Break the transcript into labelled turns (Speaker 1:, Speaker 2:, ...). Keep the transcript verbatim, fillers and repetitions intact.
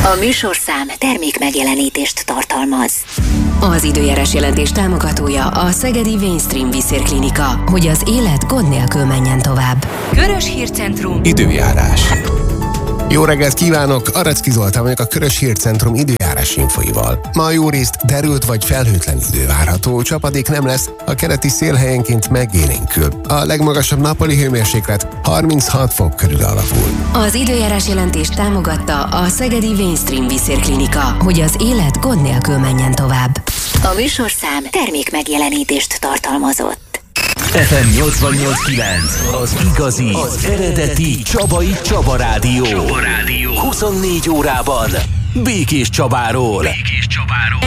Speaker 1: A műsorszám termék megjelenítést tartalmaz.
Speaker 2: Az időjárás jelentés támogatója a Szegedi Mainstream Vízérklinika, hogy az élet gond nélkül menjen tovább.
Speaker 3: Körös Hírcentrum.
Speaker 4: Időjárás. Jó reggelt kívánok! Aracki Zoltán vagyok, a Körös Hírcentrum időjárás infoival. Ma jórészt derült vagy felhőtlen idő várható, csapadék nem lesz, a keleti szél helyenként megélénkül. A legmagasabb nappali hőmérséklet harminchat fok körül alakul.
Speaker 2: Az időjárás jelentés támogatta a Szegedi Mainstream Vízérklinika, hogy az élet gond nélkül menjen tovább.
Speaker 1: A műsorszám termék megjelenítést tartalmazott.
Speaker 5: ef em nyolcvannyolc kilenc, az igazi, az eredeti Csabai Csaba Rádió. Csaba Rádió. huszonnégy órában Békés Csabáról. Békés Csabáról.